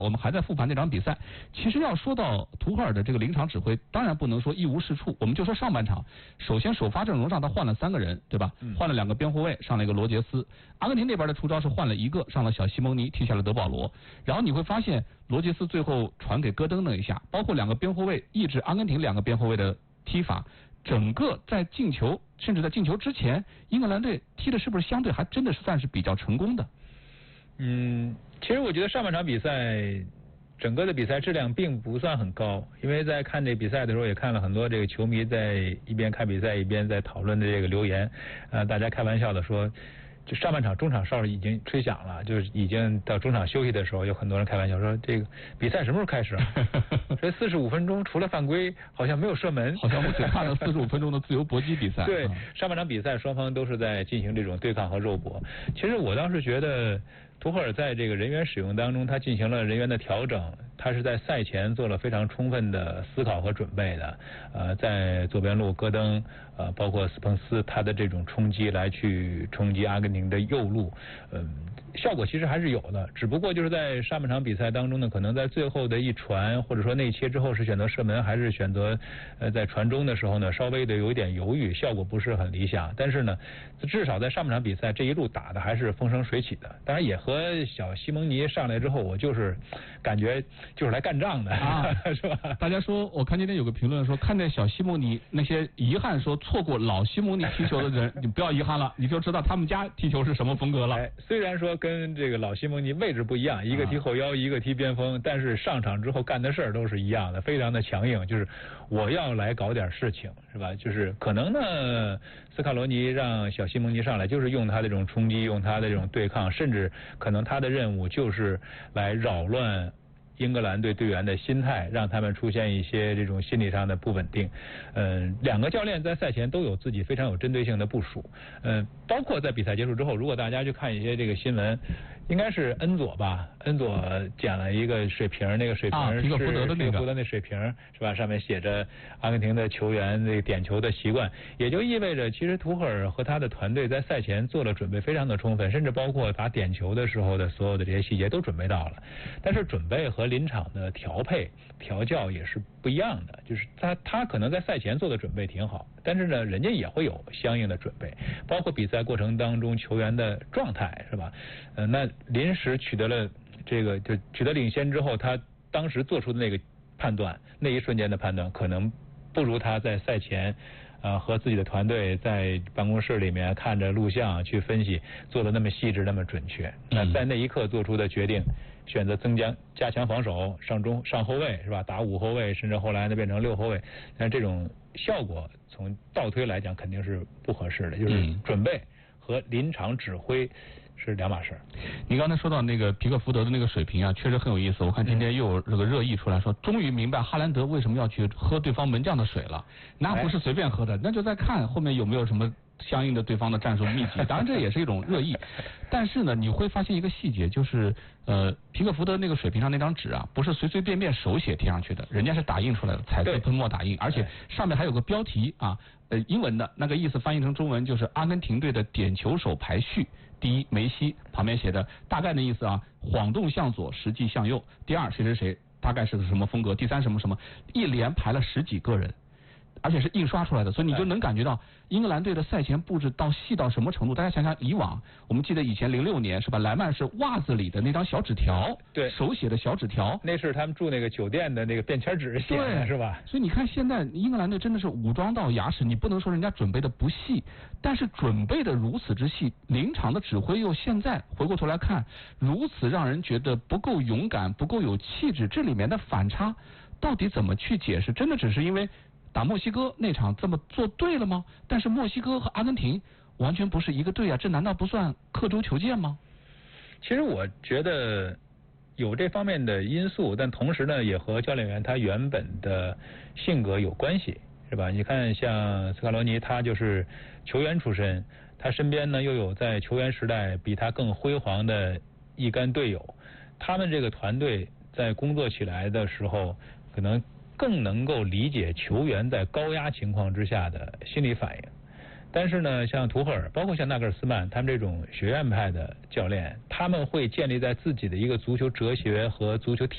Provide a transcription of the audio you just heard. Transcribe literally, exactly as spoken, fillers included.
我们还在复盘那场比赛。其实要说到图赫尔的这个临场指挥，当然不能说一无是处。我们就说上半场，首先首发阵容上他换了三个人，对吧？嗯、换了两个边后卫，上了一个罗杰斯。阿根廷那边的出招是换了一个，上了小西蒙尼，踢下了德保罗。然后你会发现，罗杰斯最后传给戈登那一下，包括两个边后卫抑制阿根廷两个边后卫的踢法，整个在进球，甚至在进球之前，英格兰队踢的是不是相对还真的是算是比较成功的？ 嗯，其实我觉得上半场比赛整个的比赛质量并不算很高，因为在看这比赛的时候也看了很多这个球迷在一边看比赛一边在讨论的这个留言，呃，大家开玩笑的说，就上半场中场哨已经吹响了，就是已经到中场休息的时候，有很多人开玩笑说这个比赛什么时候开始啊？这四十五分钟除了犯规好像没有射门， 好像我只看了四十五分钟的自由搏击比赛。 对，上半场比赛双方都是在进行这种对抗和肉搏。其实我当时觉得图赫尔在这个人员使用当中，他进行了人员的调整，他是在赛前做了非常充分的思考和准备的。呃，在左边路戈登，呃，包括斯彭斯，他的这种冲击来去冲击阿根廷的右路，嗯、呃，效果其实还是有的。只不过就是在上半场比赛当中呢，可能在最后的一传或者说内切之后是选择射门，还是选择呃在传中的时候呢，稍微的有一点犹豫，效果不是很理想。但是呢，至少在上半场比赛这一路打的还是风生水起的。当然也和和小西蒙尼上来之后，我就是感觉就是来干仗的，啊、是吧？ 大家说，我看今天有个评论说，看见小西蒙尼那些遗憾说错过老西蒙尼踢球的人，你不要遗憾了，你就知道他们家踢球是什么风格了。 哎，虽然说跟这个老西蒙尼位置不一样，一个踢后腰，啊、一个踢边锋，但是上场之后干的事儿都是一样的，非常的强硬，就是我要来搞点事情，是吧？就是可能呢，斯卡罗尼让小西蒙尼上来，就是用他的这种冲击，用他的这种对抗，甚至可能他的任务就是来扰乱英格兰队队员的心态，让他们出现一些这种心理上的不稳定。嗯，两个教练在赛前都有自己非常有针对性的部署。嗯，包括在比赛结束之后，如果大家去看一些这个新闻，应该是恩佐吧，恩佐捡了一个水瓶，那个水瓶是皮克福德的那个福德那水瓶是吧？上面写着阿根廷的球员那个点球的习惯，也就意味着其实图赫尔和他的团队在赛前做了准备非常的充分，甚至包括打点球的时候的所有的这些细节都准备到了。但是准备和临场的调配调教也是不一样的，就是他他可能在赛前做的准备挺好，但是呢，人家也会有相应的准备，包括比赛过程当中球员的状态，是吧？呃，那临时取得了这个就取得领先之后，他当时做出的那个判断，那一瞬间的判断，可能不如他在赛前呃和自己的团队在办公室里面看着录像去分析做的那么细致那么准确。那在那一刻做出的决定，选择增加加强防守，上中上后卫是吧？打五后卫，甚至后来呢变成六后卫，但这种效果从倒推来讲肯定是不合适的，就是准备和临场指挥是两码事。 你刚才说到那个皮克福德的那个水平啊，确实很有意思。我看今天又有这个热议出来说，终于明白哈兰德为什么要去喝对方门将的水了，那不是随便喝的，那就在看后面有没有什么相应的对方的战术秘籍。当然这也是一种热议，但是呢，你会发现一个细节，就是呃皮克福德那个水平上那张纸啊，不是随随便便手写贴上去的，人家是打印出来的，彩色喷墨打印，而且上面还有个标题啊，呃英文的那个意思翻译成中文就是阿根廷队的点球手排序。第一梅西，旁边写的大概的意思啊，晃动向左，实际向右。第二谁谁谁，大概是个什么风格。第三什么什么，一连排了十几个人，而且是印刷出来的，所以你就能感觉到英格兰队的赛前布置到细到什么程度。大家想想以往，我们记得以前零六年是吧，莱曼是袜子里的那张小纸条， 对， 手写的小纸条， 那是他们住那个酒店的那个便签纸写的是吧？ 所以你看现在英格兰队真的是武装到牙齿，你不能说人家准备的不细，但是准备的如此之细，临场的指挥又现在回过头来看，如此让人觉得不够勇敢，不够有气质，这里面的反差到底怎么去解释？真的只是因为打墨西哥那场这么做对了吗？但是墨西哥和阿根廷完全不是一个队啊，这难道不算刻舟求剑吗？ 其实我觉得有这方面的因素，但同时呢，也和教练员他原本的性格有关系，是吧？你看像斯卡罗尼，他就是球员出身，他身边呢又有在球员时代比他更辉煌的一干队友，他们这个团队在工作起来的时候，可能更能够理解球员在高压情况之下的心理反应。但是呢，像图赫尔，包括像纳格尔斯曼，他们这种学院派的教练，他们会建立在自己的一个足球哲学和足球体